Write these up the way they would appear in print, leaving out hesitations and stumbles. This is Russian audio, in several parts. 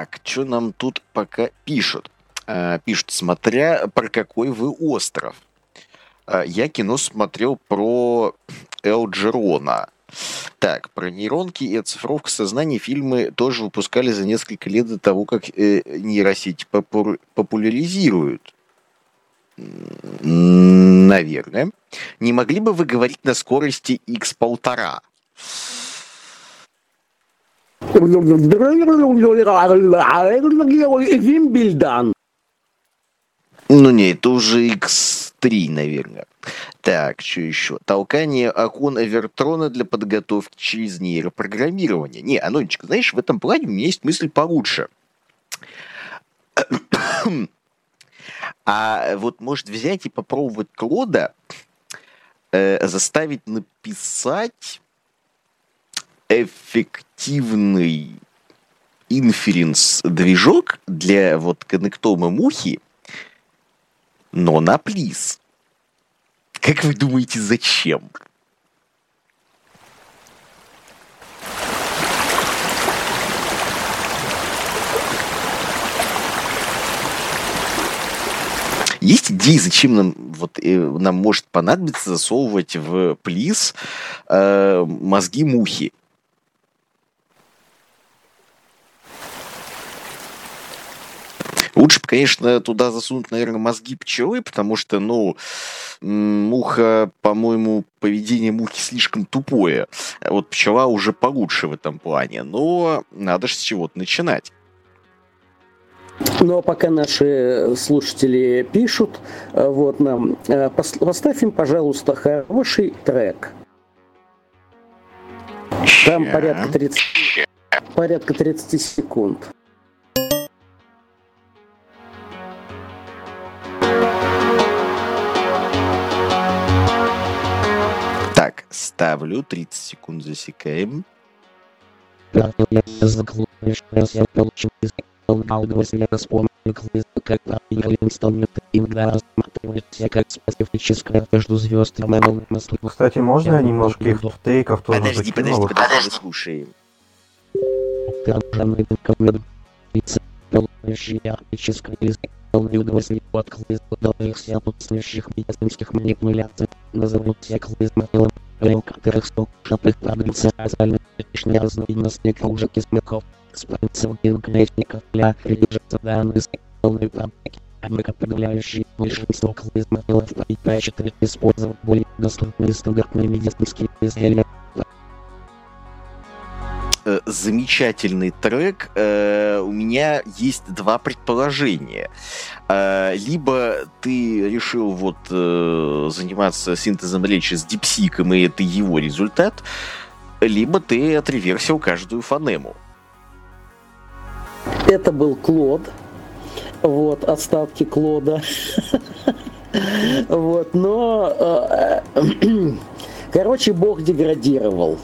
Так, что нам тут пока пишут? Пишут, смотря про какой вы остров. Я кино смотрел про Элджерона. Так, про нейронки и оцифровку сознания фильмы тоже выпускали за несколько лет до того, как нейросети популяризируют. Наверное. Не могли бы вы говорить на скорости x1,5? Ну не, это уже x3, наверное. Так, что еще? Толкание окон Авертрона для подготовки через нейропрограммирование. Не, Анонечка, знаешь, в этом плане у меня есть мысль получше. А вот может взять и попробовать Клода заставить написать эффективный инференс-движок для вот коннектома мухи, но на плиз. Как вы думаете, зачем? Есть идеи, зачем нам может понадобиться засовывать в плиз мозги мухи? Лучше бы, конечно, туда засунуть, наверное, мозги пчелы, потому что, муха, по-моему, поведение мухи слишком тупое. Вот пчела уже получше в этом плане, но надо же с чего-то начинать. Но пока наши слушатели пишут, вот нам, поставь им, пожалуйста, хороший трек. Там порядка 30 секунд. Так, ставлю, 30 секунд засекаем. Кстати, можно я немножко их тейков тоже закину? Подожди, слушаем. полное удовольствие от коллизм сопутствующих медицинских манипуляций, назовут все коллизматилом, в которых шапых продукция социальных лишняя разновидностей кружек и смеков, спальцев геоклетников для придержаться данных полной практики. Однако подавляющее большинство коллизматилов предпочитают использовать более доступные стандартные медицинские изделия. Замечательный трек. У меня есть два предположения. Либо ты решил заниматься синтезом речи с дипсиком, и это его результат, либо ты отреверсил каждую фонему. Это был Клод. Остатки Клода. Но... Короче, Бог деградировал.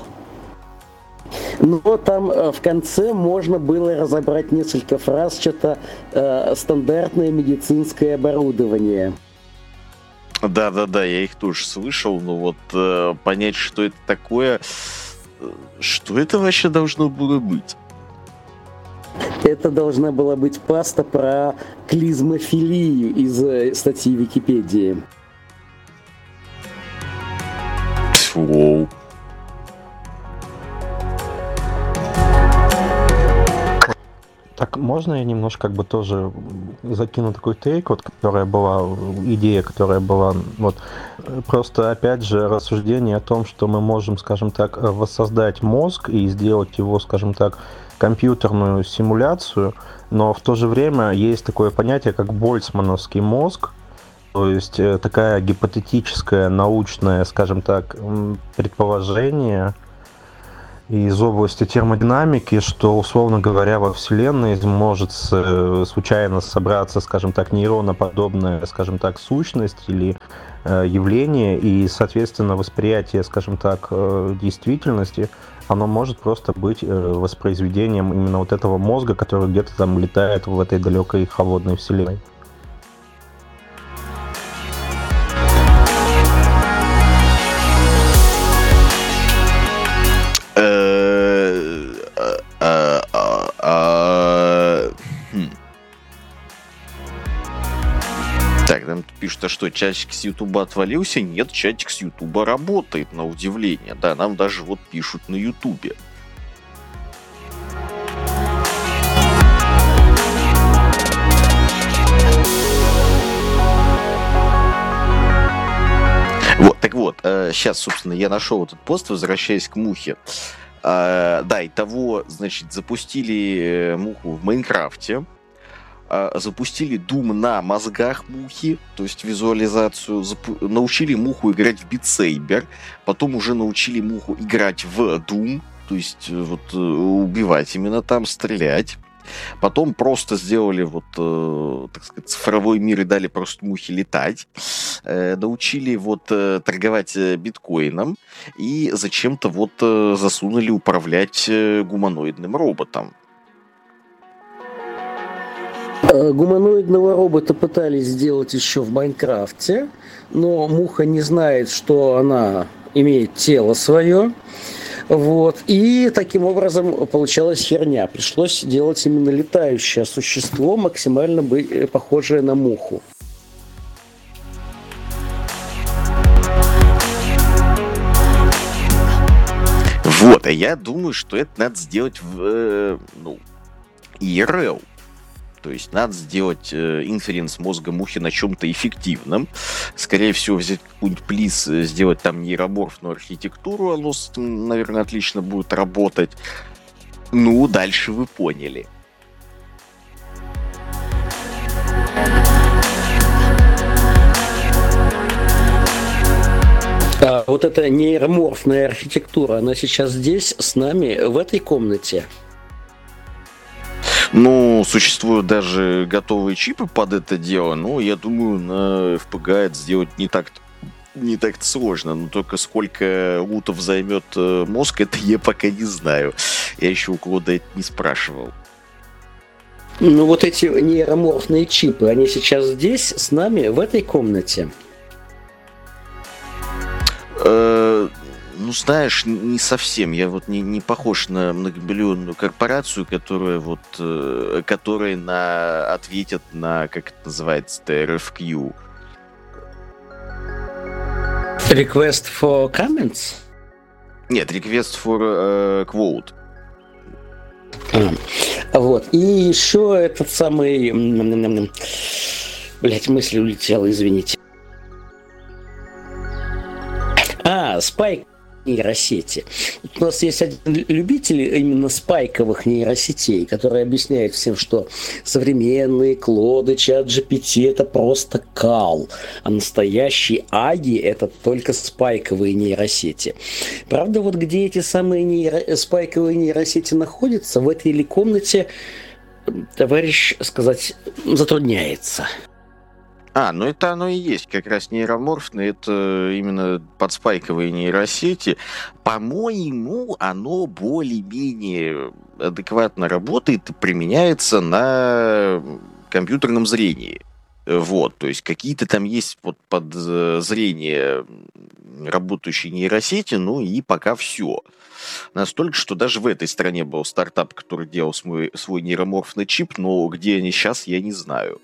Но там в конце можно было разобрать несколько фраз, что-то стандартное медицинское оборудование. Да, я их тоже слышал, но понять, что это такое, что это вообще должно было быть? Это должна была быть паста про клизмофилию из статьи Википедии. Воу. Так, можно я немножко тоже закину такой тейк, идея, которая была, просто опять же рассуждение о том, что мы можем, скажем так, воссоздать мозг и сделать его, скажем так, компьютерную симуляцию, но в то же время есть такое понятие, как больцмановский мозг, то есть такая гипотетическое научное, скажем так, предположение из области термодинамики, что, условно говоря, во Вселенной может случайно собраться, скажем так, нейроноподобная, скажем так, сущность или явление, и, соответственно, восприятие, скажем так, действительности, оно может просто быть воспроизведением именно этого мозга, который где-то там летает в этой далекой холодной Вселенной. пишут, а что, чатик с Ютуба отвалился? Нет, чатик с Ютуба работает, на удивление. Да, нам даже вот пишут на Ютубе. Вот, так вот, сейчас, собственно, я нашел этот пост, возвращаясь к мухе. Да, итого, значит, запустили муху в Майнкрафте, запустили Doom на мозгах мухи, то есть визуализацию, научили муху играть в Beat Saber, потом уже научили муху играть в Doom, то есть вот убивать именно там, стрелять. Потом просто сделали вот, так сказать, цифровой мир и дали просто мухе летать. Научили вот торговать биткоином и зачем-то вот засунули управлять гуманоидным роботом. Гуманоидного робота пытались сделать еще в Майнкрафте, но муха не знает, что она имеет тело свое. Вот. И таким образом получалась херня. Пришлось делать именно летающее существо, максимально похожее на муху. Вот, а я думаю, что это надо сделать в IRL. То есть надо сделать инференс мозга мухи на чем-то эффективном. Скорее всего, взять какую-нибудь плиз, сделать там нейроморфную архитектуру, оно, наверное, отлично будет работать. Ну, дальше вы поняли. А вот эта нейроморфная архитектура, она сейчас здесь, с нами, в этой комнате. Ну, существуют даже готовые чипы под это дело, но я думаю, на FPGA это сделать не так сложно. Но только сколько лутов займет мозг, это я пока не знаю. Я еще у кого-то это не спрашивал. Ну, вот эти нейроморфные чипы, они сейчас здесь, с нами, в этой комнате. Ну, знаешь, не совсем. Я вот не похож на многомиллионную корпорацию, которая ответит на, как это называется-то, RFQ. Request for comments? Нет, request for quote. Вот. И еще этот самый... Блять, мысль улетела, извините. Спайк нейросети. У нас есть один любитель именно спайковых нейросетей, который объясняет всем, что современные клоды ChatGPT это просто кал, а настоящие аги это только спайковые нейросети. Правда, вот где эти самые спайковые нейросети находятся, в этой ли комнате, товарищ сказать затрудняется. Ну это оно и есть, как раз нейроморфные, это именно подспайковые нейросети. По-моему, оно более-менее адекватно работает и применяется на компьютерном зрении. Вот, то есть какие-то там есть под зрение работающие нейросети, ну и пока все. Настолько, что даже в этой стране был стартап, который делал свой нейроморфный чип, но где они сейчас, я не знаю.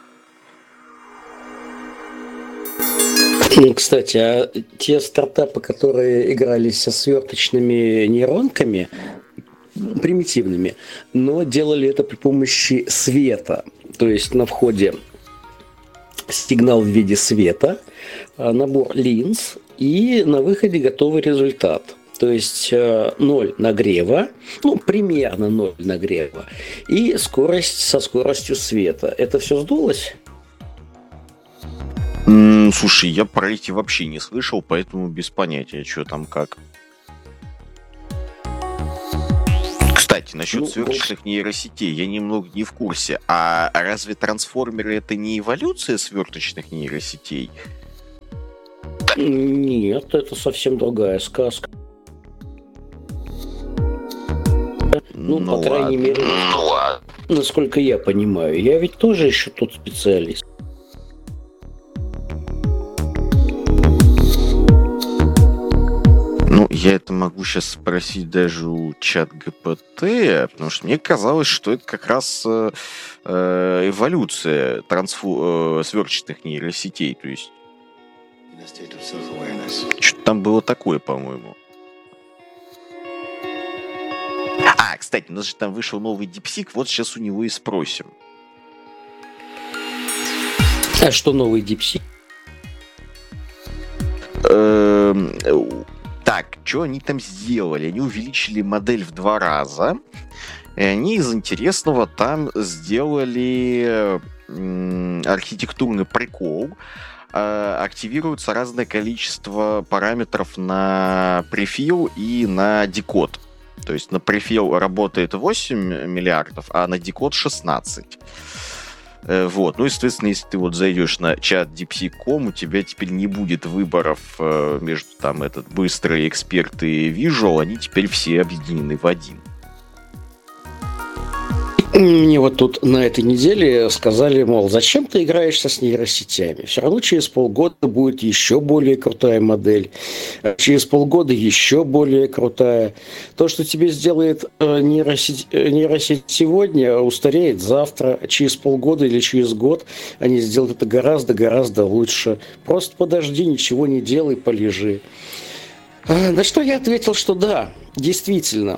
Кстати, а те стартапы, которые игрались со сверточными нейронками, примитивными, но делали это при помощи света. То есть на входе сигнал в виде света, набор линз и на выходе готовый результат. То есть 0 нагрева, примерно 0 нагрева, и скорость со скоростью света. Это все сдулось? Слушай, я про эти вообще не слышал, поэтому без понятия, что там как. Кстати, насчет сверхчастных нейросетей я немного не в курсе. А разве трансформеры это не эволюция сверточных нейросетей? Нет, это совсем другая сказка. По крайней мере, насколько я понимаю. Я ведь тоже еще тот специалист. Я это могу сейчас спросить даже у чат ГПТ, потому что мне казалось, что это как раз эволюция сверчатых нейросетей. То есть что-то там было такое, по-моему. Кстати, у нас же там вышел новый DeepSeek, вот сейчас у него и спросим. А что новый DeepSeek? Так, что они там сделали? Они увеличили модель в 2 раза. И они из интересного там сделали архитектурный прикол. Активируется разное количество параметров на префил и на декод. То есть на префил работает 8 миллиардов, а на декод 16. Вот. Ну, естественно, если ты вот зайдешь на чат DeepSeek.com, у тебя теперь не будет выборов между там этот быстрый эксперт и Visual, они теперь все объединены в один. Мне вот тут на этой неделе сказали, мол, зачем ты играешься с нейросетями? Все равно через полгода будет еще более крутая модель. Через полгода еще более крутая. То, что тебе сделает нейросеть сегодня, устареет завтра. Через полгода или через год они сделают это гораздо-гораздо лучше. Просто подожди, ничего не делай, полежи. На что я ответил, что да, действительно.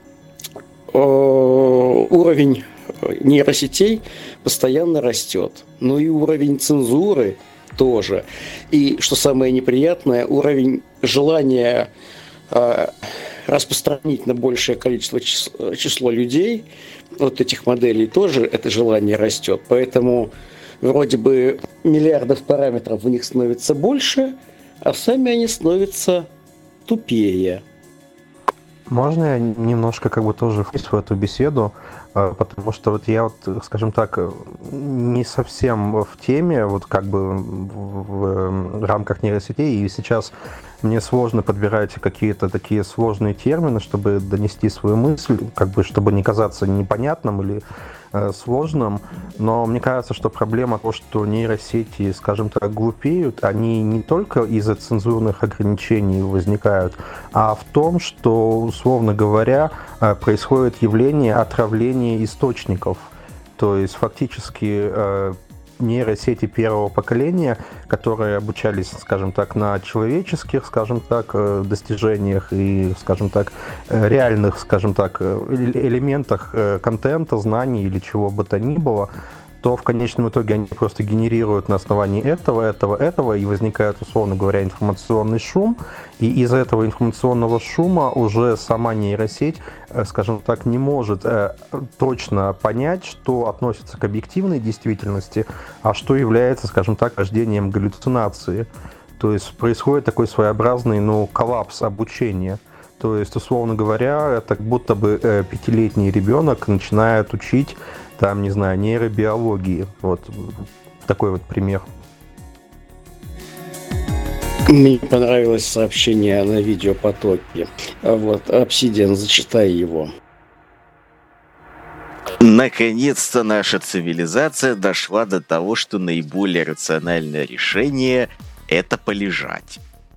Уровень нейросетей постоянно растет. Ну и уровень цензуры тоже. И, что самое неприятное, уровень желания распространить на большее количество число людей вот этих моделей тоже это желание растет. Поэтому вроде бы миллиардов параметров в них становится больше, а сами они становятся тупее. Можно я немножко как бы тоже вхожу в эту беседу, потому что вот я вот, скажем так, не совсем в теме, вот как бы в рамках нейросетей, и сейчас мне сложно подбирать какие-то такие сложные термины, чтобы донести свою мысль, как бы чтобы не казаться непонятным или сложным, но мне кажется, что проблема то, что нейросети, скажем так, глупеют, они не только из-за цензурных ограничений возникают, а в том, что, условно говоря, происходит явление отравления источников. То есть фактически нейросети первого поколения, которые обучались, скажем так, на человеческих, скажем так, достижениях и, скажем так, реальных, скажем так, элементах контента, знаний или чего бы то ни было, то в конечном итоге они просто генерируют на основании этого, и возникает, условно говоря, информационный шум, и из этого информационного шума уже сама нейросеть, скажем так, не может точно понять, что относится к объективной действительности, а что является, скажем так, рождением галлюцинации. То есть происходит такой своеобразный, коллапс обучения. То есть, условно говоря, это как будто бы 5-летний ребенок начинает учить там, не знаю, нейробиологии. Вот такой вот пример. Мне понравилось сообщение на видеопотоке. Вот, Obsidian, зачитай его. Наконец-то наша цивилизация дошла до того, что наиболее рациональное решение – это полежать.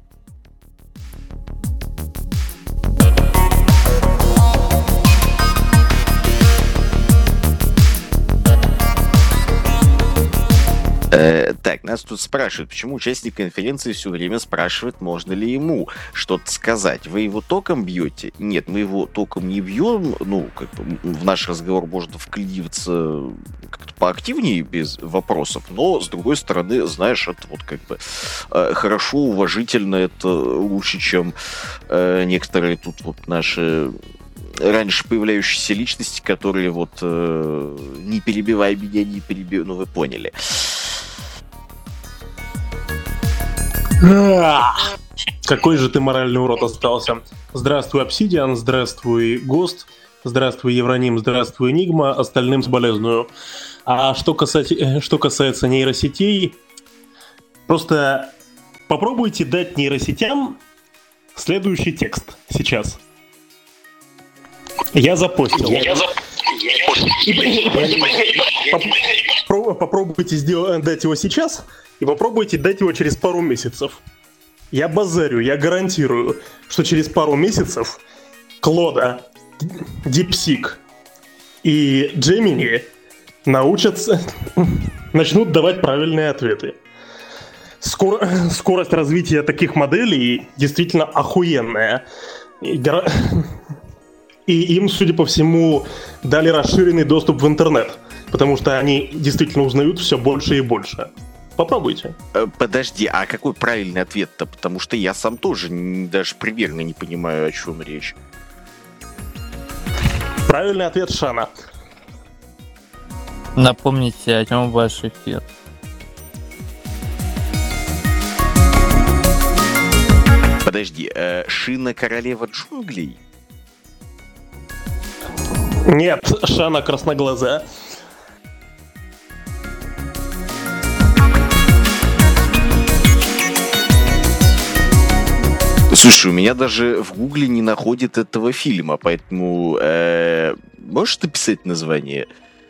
Так, нас тут спрашивают, почему участник конференции все время спрашивает, можно ли ему что-то сказать. Вы его током бьете? Нет, мы его током не бьем. В наш разговор можно вклиниваться как-то поактивнее, без вопросов. Но, с другой стороны, знаешь, это вот как бы хорошо, уважительно, это лучше, чем некоторые тут вот наши раньше появляющиеся личности, которые вот не перебивай меня, не перебивай, вы поняли. Какой же ты моральный урод остался. Здравствуй, Obsidian, здравствуй, Гост, здравствуй, Евроним, здравствуй, Enigma, остальным соболезную. А что касается нейросетей, просто попробуйте дать нейросетям следующий текст сейчас. Я запостил. Попробуйте дать его сейчас, и попробуйте дать его через пару месяцев. Я базарю, я гарантирую, что через пару месяцев Клода, DeepSeek и Gemini начнут давать правильные ответы. Скорость развития таких моделей действительно охуенная. И им, судя по всему, дали расширенный доступ в интернет, потому что они действительно узнают все больше и больше. Попробуйте. Подожди, а какой правильный ответ-то? Потому что я сам тоже даже примерно не понимаю, о чем речь. Правильный ответ Шана. Напомните, о чем ваш эфир. Подожди, Шина королева джунглей? Нет, Шана красноглазая. Слушай, у меня даже в Гугле не находит этого фильма, поэтому можешь написать название?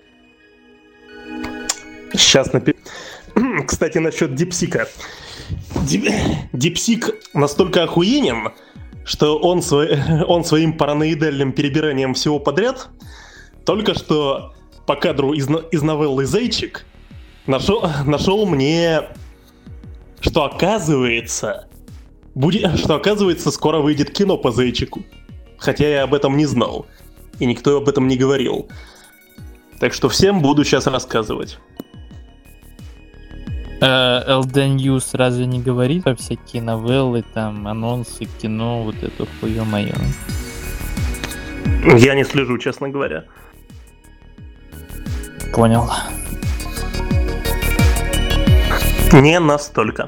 Сейчас напишу. Кстати, насчет Дипсика. Дипсик настолько охуенен, что он своим параноидальным перебиранием всего подряд только что по кадру из новеллы «Зайчик» нашел мне, что оказывается, скоро выйдет кино по Зайчику. Хотя я об этом не знал, и никто об этом не говорил. Так что всем буду сейчас рассказывать. LD News разве не говорит про всякие новеллы, там, анонсы, кино, вот эту хуё моё? Я не слежу, честно говоря. Понял. Не настолько.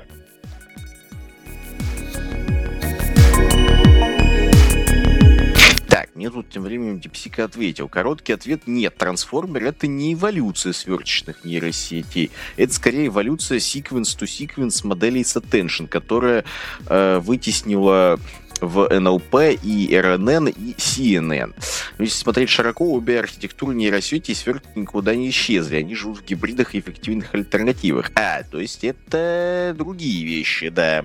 Так, мне тут тем временем Дипсик ответил. Короткий ответ: нет, трансформер — это не эволюция сверхчастных нейросетей. Это скорее эволюция sequence-to-sequence моделей с attention, которая вытеснила в NLP и RNN, и CNN. Но если смотреть широко, обе архитектуры нейросети и сверху никуда не исчезли. Они живут в гибридах и эффективных альтернативах. То есть это другие вещи, да.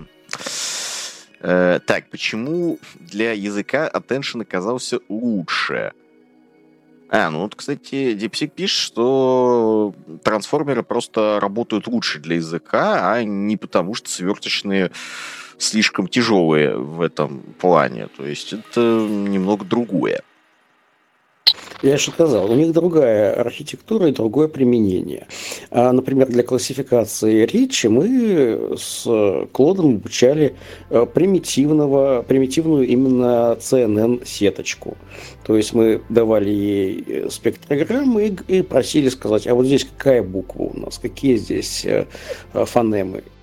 Так, почему для языка attention оказался лучше? Вот, кстати, DeepSeek пишет, что трансформеры просто работают лучше для языка, а не потому, что сверточные слишком тяжелые в этом плане. То есть это немного другое. Я же сказал, у них другая архитектура и другое применение. Например, для классификации речи мы с Клодом обучали примитивную именно CNN-сеточку. То есть мы давали ей спектрограммы и просили сказать, а вот здесь какая буква у нас, какие здесь фонемы.